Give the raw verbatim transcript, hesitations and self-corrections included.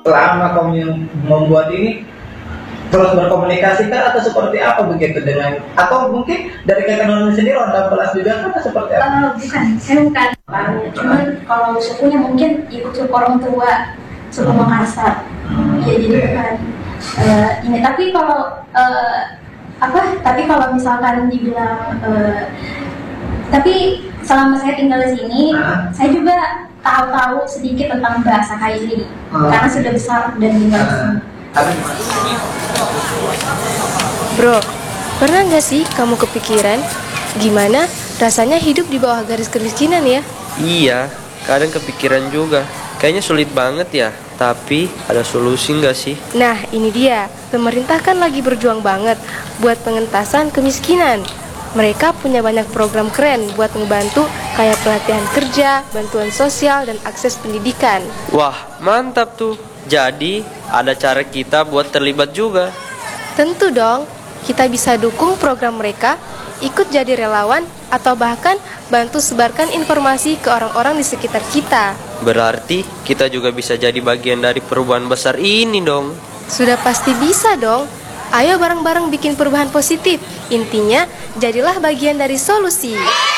selama kamu membuat ini terus berkomunikasi kah atau seperti apa begitu dengan, atau mungkin dari kakak Nurul sendiri ronda belas juga kan atau seperti apa? Uh, bukan, saya bukan. Cuman kalau sukunya mungkin ikut suku orang tua, suku Makassar. Hmm, ya jadi bukan uh, ini. Tapi kalau uh, apa? Tapi kalau misalkan dibilang, uh, tapi selama saya tinggal di sini, uh. saya juga tahu-tahu sedikit tentang bahasa Kaili uh. karena sudah besar dan tinggal di sini. Bro, pernah nggak sih kamu kepikiran gimana rasanya hidup di bawah garis kemiskinan ya? Iya, kadang kepikiran juga. Kayaknya sulit banget ya, tapi ada solusi nggak sih? Nah, ini dia. Pemerintah kan lagi berjuang banget buat pengentasan kemiskinan. Mereka punya banyak program keren buat ngebantu kayak pelatihan kerja, bantuan sosial, dan akses pendidikan. Wah, mantap tuh. Jadi, ada cara kita buat terlibat juga. Tentu dong, kita bisa dukung program mereka, ikut jadi relawan, atau bahkan bantu sebarkan informasi ke orang-orang di sekitar kita. Berarti kita juga bisa jadi bagian dari perubahan besar ini dong. Sudah pasti bisa dong. Ayo bareng-bareng bikin perubahan positif. Intinya, jadilah bagian dari solusi.